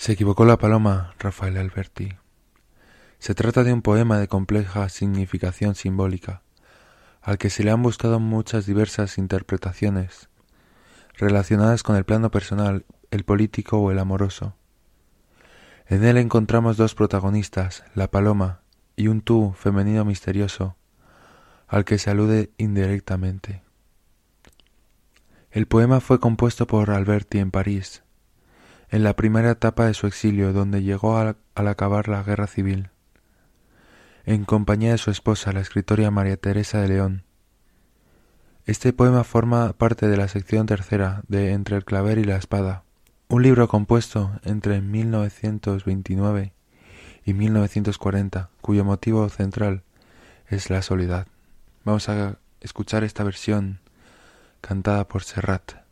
Se equivocó la paloma, Rafael Alberti. Se trata de un poema de compleja significación simbólica, al que se le han buscado muchas diversas interpretaciones, relacionadas con el plano personal, el político o el amoroso. En él encontramos dos protagonistas, la paloma y un tú femenino misterioso, al que se alude indirectamente. El poema fue compuesto por Alberti en París, en la primera etapa de su exilio, donde llegó al acabar la Guerra Civil, en compañía de su esposa, la escritora María Teresa de León. Este poema forma parte de la sección tercera de Entre el clavel y la espada, un libro compuesto entre 1929 y 1940, cuyo motivo central es la soledad. Vamos a escuchar esta versión cantada por Serrat.